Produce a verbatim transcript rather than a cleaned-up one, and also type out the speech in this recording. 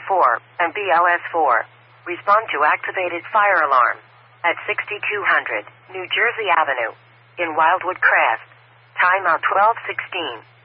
four, and B L S four. Respond to activated fire alarm. At sixty-two hundred New Jersey Avenue. In Wildwood Crest. Timeout twelve sixteen.